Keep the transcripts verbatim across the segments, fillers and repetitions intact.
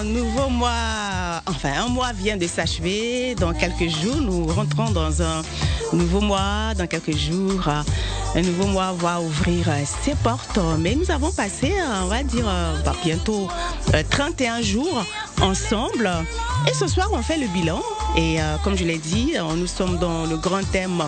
un nouveau mois, enfin un mois vient de s'achever. Dans quelques jours, nous rentrons dans un nouveau mois. Dans quelques jours, un nouveau mois va ouvrir ses portes. Mais nous avons passé, on va dire, bah, bientôt trente et un jours ensemble. Et ce soir, on fait le bilan. Et euh, comme je l'ai dit, nous sommes dans le grand thème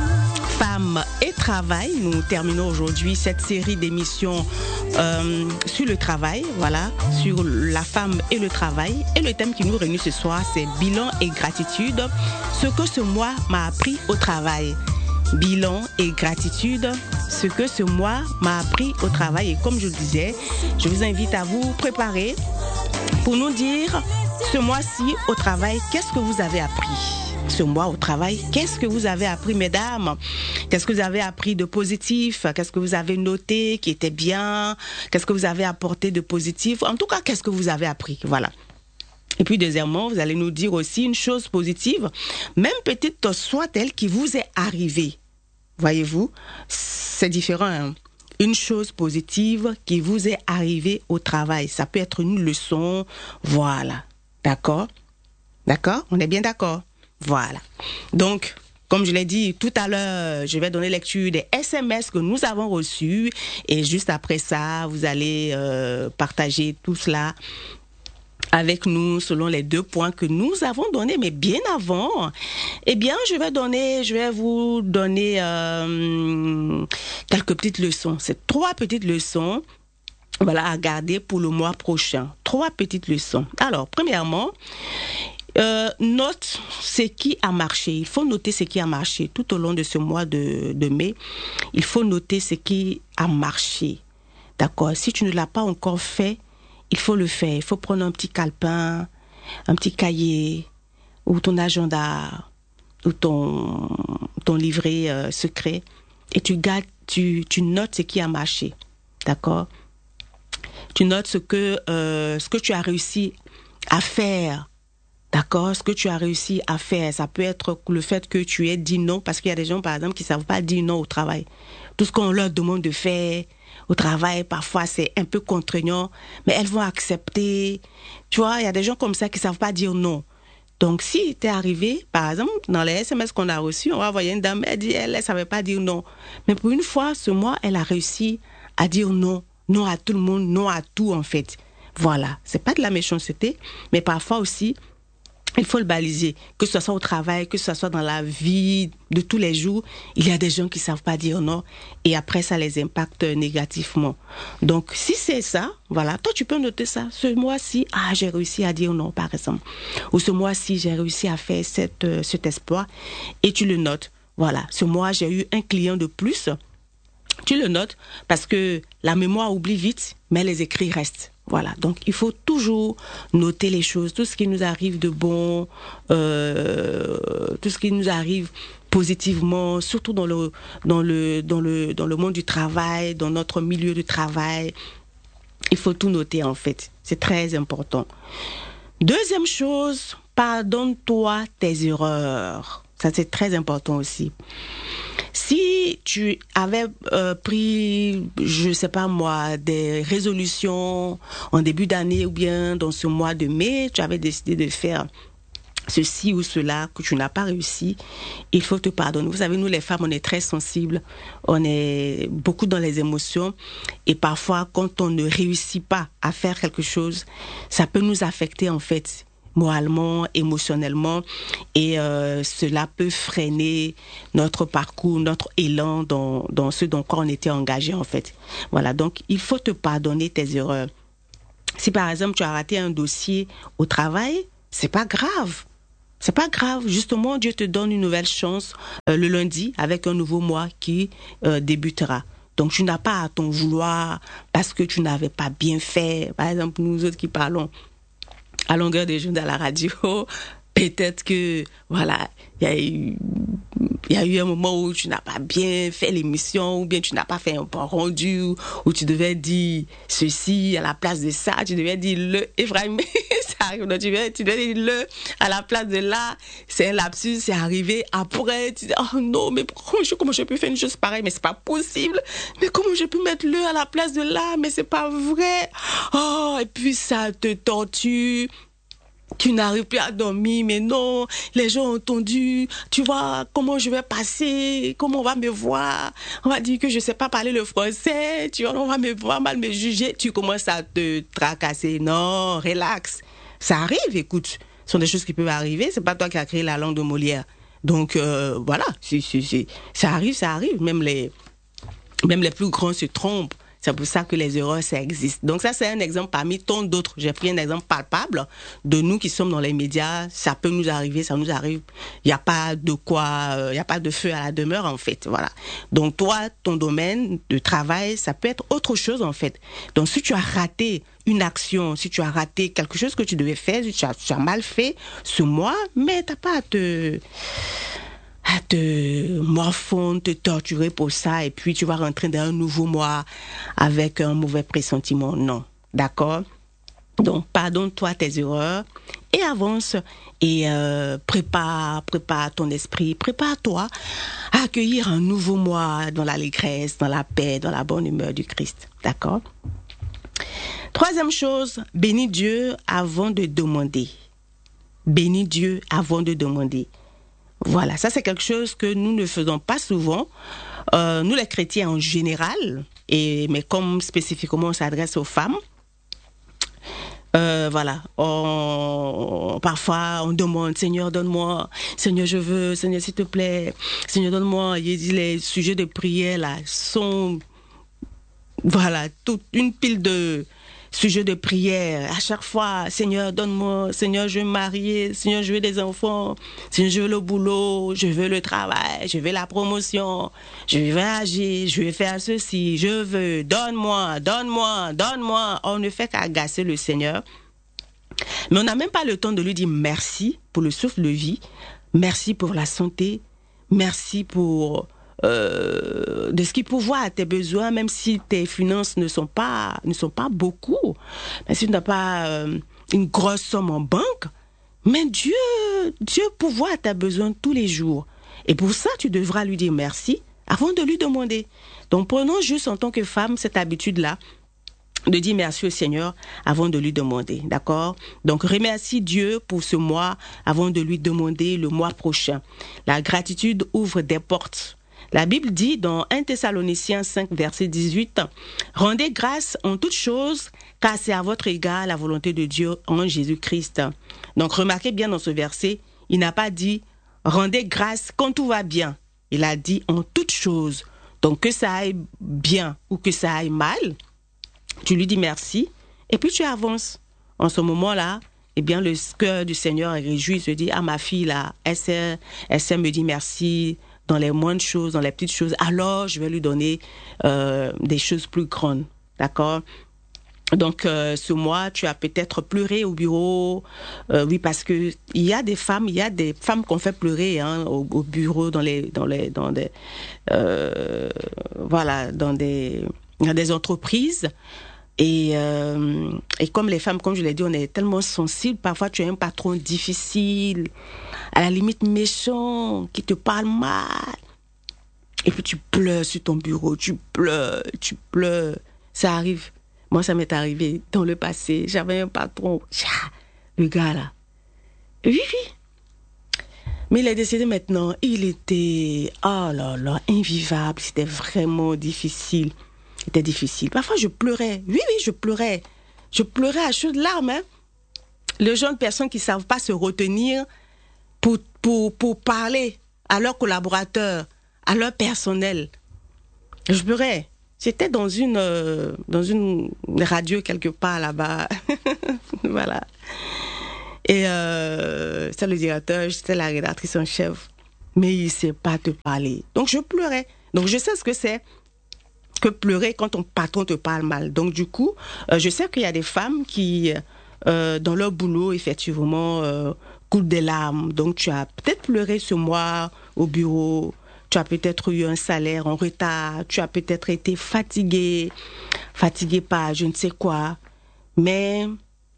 Femmes et travail. Nous terminons aujourd'hui cette série d'émissions euh, sur le travail, voilà, sur la femme et le travail. Et le thème qui nous réunit ce soir, c'est bilan et gratitude. Ce que ce mois m'a appris au travail. Bilan et gratitude, ce que ce mois m'a appris au travail. Et comme je le disais, je vous invite à vous préparer pour nous dire ce mois-ci au travail, qu'est-ce que vous avez appris? Ce mois au travail, qu'est-ce que vous avez appris, mesdames? Qu'est-ce que vous avez appris de positif? Qu'est-ce que vous avez noté qui était bien? Qu'est-ce que vous avez apporté de positif? En tout cas, qu'est-ce que vous avez appris? Voilà. Et puis, deuxièmement, vous allez nous dire aussi une chose positive, même petite soit-elle, qui vous est arrivée. Voyez-vous, c'est différent, hein? Une chose positive qui vous est arrivée au travail. Ça peut être une leçon. Voilà. D'accord? D'accord? On est bien d'accord? Voilà. Donc, comme je l'ai dit tout à l'heure, je vais donner lecture des S M S que nous avons reçus. Et juste après ça, vous allez euh, partager tout cela avec nous selon les deux points que nous avons donnés. Mais bien avant, eh bien, je vais donner, je vais vous donner euh, quelques petites leçons. C'est trois petites leçons, voilà, à garder pour le mois prochain. Trois petites leçons. Alors, premièrement, Euh, note ce qui a marché. Il faut noter ce qui a marché tout au long de ce mois de, de mai. Il faut noter ce qui a marché. D'accord? Si tu ne l'as pas encore fait, il faut le faire. Il faut prendre un petit calepin, un petit cahier, ou ton agenda, ou ton, ton livret euh, secret, et tu gardes, tu, tu notes ce qui a marché. D'accord? Tu notes ce que, euh, ce que tu as réussi à faire. D'accord, ce que tu as réussi à faire, ça peut être le fait que tu aies dit non, parce qu'il y a des gens, par exemple, qui ne savent pas dire non au travail. Tout ce qu'on leur demande de faire au travail, parfois, c'est un peu contraignant, mais elles vont accepter. Tu vois, il y a des gens comme ça qui ne savent pas dire non. Donc, si t'es arrivé, par exemple, dans les S M S qu'on a reçus, on va envoyer une dame, elle dit, elle ne savait pas dire non. Mais pour une fois, ce mois, elle a réussi à dire non. Non à tout le monde, non à tout, en fait. Voilà. C'est pas de la méchanceté, mais parfois aussi, il faut le baliser, que ce soit au travail, que ce soit dans la vie de tous les jours. Il y a des gens qui ne savent pas dire non et après ça les impacte négativement. Donc si c'est ça, voilà, toi tu peux noter ça. Ce mois-ci, ah j'ai réussi à dire non par exemple. Ou ce mois-ci j'ai réussi à faire cette, euh, cet exploit et tu le notes. Voilà, ce mois j'ai eu un client de plus. Tu le notes parce que la mémoire oublie vite, mais les écrits restent. Voilà, donc il faut toujours noter les choses, tout ce qui nous arrive de bon, euh, tout ce qui nous arrive positivement, surtout dans le dans le dans le dans le monde du travail, dans notre milieu de travail. Il faut tout noter en fait, c'est très important. Deuxième chose, pardonne-toi tes erreurs. Ça c'est très important aussi. Si tu avais euh, pris, je sais pas moi, des résolutions en début d'année ou bien dans ce mois de mai, tu avais décidé de faire ceci ou cela que tu n'as pas réussi, il faut te pardonner. Vous savez, nous les femmes, on est très sensibles, on est beaucoup dans les émotions et parfois quand on ne réussit pas à faire quelque chose, ça peut nous affecter en fait. Moralement, émotionnellement, et euh, cela peut freiner notre parcours, notre élan dans, dans ce dans quoi on était engagé en fait. Voilà, donc il faut te pardonner tes erreurs. Si par exemple tu as raté un dossier au travail, c'est pas grave. C'est pas grave, justement Dieu te donne une nouvelle chance euh, le lundi avec un nouveau mois qui euh, débutera. Donc tu n'as pas à t'en vouloir parce que tu n'avais pas bien fait. Par exemple, nous autres qui parlons à longueur de journée à la radio, peut-être que, voilà, il y a eu, il y a eu un moment où tu n'as pas bien fait l'émission, ou bien tu n'as pas fait un bon rendu, où tu devais dire ceci à la place de ça, tu devais dire le Ephraim. Ça arrive. Donc, tu viens, tu dois dire le à la place de là. C'est un lapsus, c'est arrivé. Après, tu dis, oh non, mais comment je, comment je peux faire une chose pareille? Mais c'est pas possible. Mais comment je peux mettre le à la place de là? Mais c'est pas vrai. Oh, et puis ça te torture. Tu n'arrives plus à dormir, mais non, les gens ont entendu, tu vois, comment je vais passer, comment on va me voir, on va dire que je sais pas parler le français, tu vois, on va me voir mal, me juger, tu commences à te tracasser. Non, relax. Ça arrive, écoute, ce sont des choses qui peuvent arriver, c'est pas toi qui as créé la langue de Molière. Donc, euh, voilà, c'est, c'est, c'est, ça arrive, ça arrive, même les, même les plus grands se trompent. C'est pour ça que les erreurs, ça existe. Donc ça, c'est un exemple parmi tant d'autres. J'ai pris un exemple palpable de nous qui sommes dans les médias. Ça peut nous arriver, ça nous arrive. Il n'y a pas de quoi, il euh, n'y a pas de feu à la demeure, en fait. Voilà. Donc toi, ton domaine de travail, ça peut être autre chose, en fait. Donc si tu as raté une action, si tu as raté quelque chose que tu devais faire, si tu as, tu as mal fait ce mois, mais t'as pas à te... à te morfondre, te torturer pour ça, et puis tu vas rentrer dans un nouveau mois avec un mauvais pressentiment. Non, d'accord? Donc, pardonne-toi tes erreurs et avance et euh, prépare, prépare ton esprit, prépare-toi à accueillir un nouveau mois dans l'allégresse, dans la paix, dans la bonne humeur du Christ. D'accord? Troisième chose, bénis Dieu avant de demander. Bénis Dieu avant de demander. Voilà, ça c'est quelque chose que nous ne faisons pas souvent. Euh, nous les chrétiens en général, et mais comme spécifiquement on s'adresse aux femmes, euh, voilà, on, parfois on demande, Seigneur donne-moi, Seigneur je veux, Seigneur s'il te plaît, Seigneur donne-moi. Il dit les sujets de prière là sont, voilà, toute une pile de sujet de prière, à chaque fois, Seigneur, donne-moi, Seigneur, je veux me marier, Seigneur, je veux des enfants, Seigneur, je veux le boulot, je veux le travail, je veux la promotion, je veux agir, je veux faire ceci, je veux, donne-moi, donne-moi, donne-moi. On ne fait qu'agacer le Seigneur. Mais on n'a même pas le temps de lui dire merci pour le souffle de vie, merci pour la santé, merci pour... Euh, de ce qui pourvoit à tes besoins, même si tes finances ne sont pas, ne sont pas beaucoup. Mais si tu n'as pas euh, une grosse somme en banque, mais Dieu, Dieu pourvoit à tes besoins tous les jours. Et pour ça, tu devras lui dire merci avant de lui demander. Donc, prenons juste en tant que femme cette habitude-là de dire merci au Seigneur avant de lui demander, d'accord? Donc, remercie Dieu pour ce mois avant de lui demander le mois prochain. La gratitude ouvre des portes. La Bible dit dans un Thessaloniciens cinq, verset dix-huit, « Rendez grâce en toutes choses, car c'est à votre égard la volonté de Dieu en Jésus-Christ. » Donc, remarquez bien dans ce verset, il n'a pas dit « Rendez grâce quand tout va bien ». Il a dit « en toutes choses ». Donc, que ça aille bien ou que ça aille mal, tu lui dis merci et puis tu avances. En ce moment-là, eh bien, le cœur du Seigneur est réjoui, il se dit « Ah, ma fille, là, elle sait, elle sait me dire merci ». Dans les moindres choses, dans les petites choses, alors je vais lui donner euh, des choses plus grandes, d'accord? Donc, euh, ce mois, tu as peut-être pleuré au bureau, euh, oui, parce que il y a des femmes, il y a des femmes qu'on fait pleurer hein, au, au bureau, dans les, dans les, dans des, euh, voilà, dans des, dans des entreprises. Et, euh, et comme les femmes, comme je l'ai dit, on est tellement sensibles. Parfois, tu as un patron difficile, à la limite méchant, qui te parle mal. Et puis, tu pleures sur ton bureau, tu pleures, tu pleures. Ça arrive. Moi, ça m'est arrivé dans le passé. J'avais un patron, le gars là. Oui, oui. Mais il est décédé maintenant. Il était, oh là là, invivable. C'était vraiment difficile. C'était difficile. Parfois, je pleurais. Oui, oui, je pleurais. Je pleurais à chaudes larmes. Hein. Le genre de personnes qui ne savent pas se retenir pour, pour, pour parler à leurs collaborateurs, à leur personnel. Je pleurais. J'étais dans une, euh, dans une radio quelque part là-bas. Voilà. Et euh, c'est le directeur, j'étais la rédactrice en chef. Mais il ne sait pas te parler. Donc, je pleurais. Donc, je sais ce que c'est que pleurer quand ton patron te parle mal. Donc, du coup, euh, je sais qu'il y a des femmes qui, euh, dans leur boulot, effectivement, euh, coulent des larmes. Donc, tu as peut-être pleuré ce mois au bureau, tu as peut-être eu un salaire en retard, tu as peut-être été fatigué, fatigué par je ne sais quoi. Mais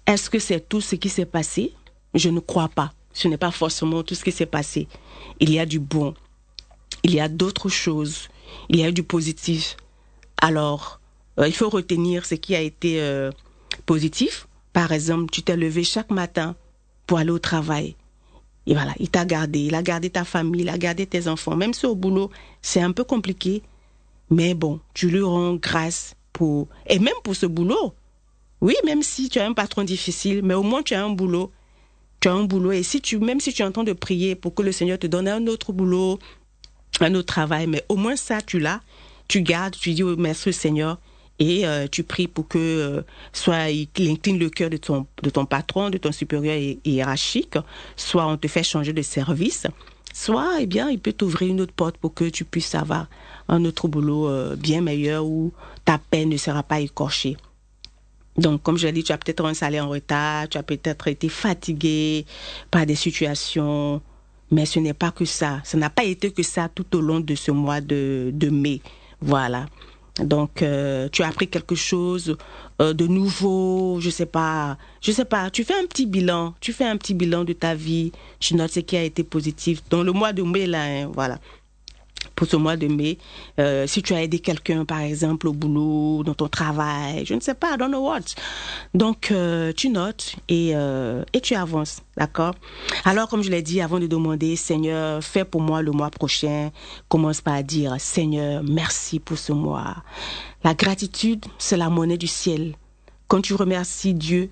Est-ce que c'est tout ce qui s'est passé? Je ne crois pas. Ce n'est pas forcément tout ce qui s'est passé. Il y a du bon. Il y a d'autres choses. Il y a du positif. Alors, euh, il faut retenir ce qui a été euh, positif. Par exemple, tu t'es levé chaque matin pour aller au travail. Et voilà, il t'a gardé. Il a gardé ta famille, il a gardé tes enfants. Même si au boulot, c'est un peu compliqué. Mais bon, tu lui rends grâce pour... Et même pour ce boulot. Oui, même si tu as un patron difficile, mais au moins tu as un boulot. Tu as un boulot. Et si tu, même si tu es en train de prier pour que le Seigneur te donne un autre boulot, un autre travail, mais au moins ça, tu l'as. Tu gardes, tu dis oh, merci Seigneur. Et euh, tu pries pour que euh, soit il incline le cœur de ton, de ton patron, de ton supérieur hiérarchique, soit on te fait changer de service, soit eh bien, il peut t'ouvrir une autre porte pour que tu puisses avoir un autre boulot euh, bien meilleur où ta peine ne sera pas écorchée. Donc, comme je l'ai dit, tu as peut-être un salaire en retard, tu as peut-être été fatigué par des situations, mais ce n'est pas que ça. Ça n'a pas été que ça tout au long de ce mois de, de mai. Voilà. Donc, euh, tu as appris quelque chose euh, de nouveau, je sais pas, je sais pas, tu fais un petit bilan, tu fais un petit bilan de ta vie, tu notes ce qui a été positif. Dans le mois de mai, là, hein, voilà. Pour ce mois de mai, euh, si tu as aidé quelqu'un, par exemple, au boulot, dans ton travail, je ne sais pas, I don't know what. Donc, euh, tu notes et, euh, et tu avances, d'accord? Alors, comme je l'ai dit, avant de demander, Seigneur, fais pour moi le mois prochain, commence par dire, Seigneur, merci pour ce mois. La gratitude, c'est la monnaie du ciel. Quand tu remercies Dieu,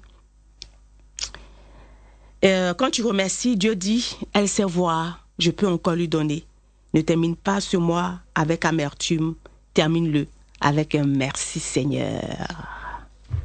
euh, quand tu remercies, Dieu dit, elle sait voir, je peux encore lui donner. Ne termine pas ce mois avec amertume, termine-le avec un merci Seigneur.